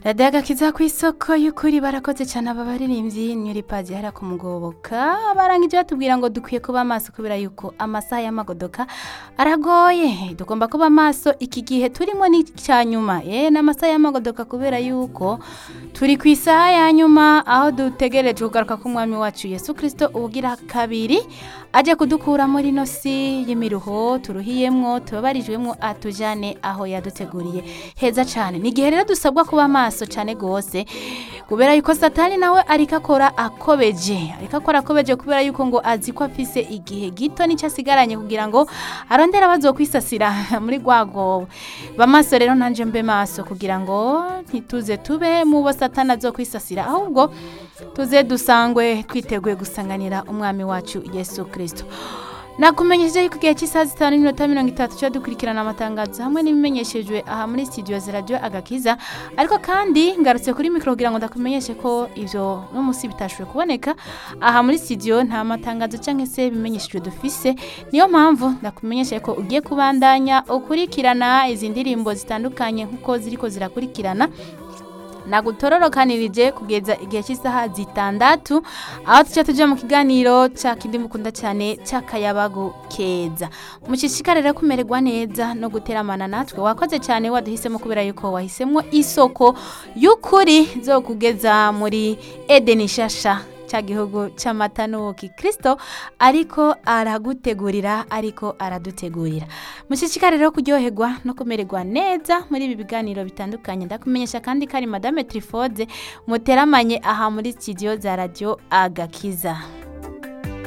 Agakiza kw'isoko y'ukuri barakoze cyane aba baririmbyi Nyuri Pazi hara kumugoboka barangije batubwira ngo dukwiye kuba maso kubera yuko amasaha y'amagodoka aragoye tugomba kuba maso iki gihe turimo ni cyanyuma n'amasaha y'amagodoka kubera yuko turi ku isaha ya nyuma aho dutegereje kugaruka k'umwami wacu Yesu Kristo ubugira kabiri aje kudukura muri no si y'imiruho turuhiyemwo tubabarijwemwo atujane aho yaduteguriye heza cyane ni gihe rero dusabwa kuba maso cyane gose kubera yuko satani nawe ariko akora akobeje kubera yuko ngo azi ko afise igihe gito nicyo asigaranye kugira ngo arondera bazokwisasira muri gwago bamaso rero nanje mbe maso kugira ngo ntituze tube mu bo satani azokwisasira ahubwo tuze dusangwe twiteguye gusanganira umwami wacu Yesu Kristo. Nakumenyesheje yuko igihe cy'isaha 5:30 cyo dukurikirana amatangazo hamwe n'ibimenyeshejwe aha muri studio za Radio Agakiza ariko kandi ngarutse kuri micro kugira ngo ndakumenyeshe ko ivyo no musi bitashwe kuboneka aha muri studio nta matangazo canke se bimenyeshejwe dufise niyo mpamvu ndakumenyeshe ko ugiye kubandanya ukurikirana izi ndirimbo zitandukanye nkuko ziriko zirakurikirana nagutororokanirije kugeza igihe cy'isaha 6 aho tuja mu kiganiro ca kindi mukunda cyane cy'akayabagu keza mushishikare rero kumererwa neza no guteramana natwe wakoze cyane waduhisemo kubera yuko wahisemo isoko y'ukuri zo kugeza muri Edeni shasha cha gihugu c'amata n'ubuki Kristo ariko aradutegurira mushishikare rero kuryoherwa no kumererwa neza muri ibi biganiro bitandukanye ndakumenyesha kandi kari Madame Trifode muteramanye aha muri studio za Radio Agakiza.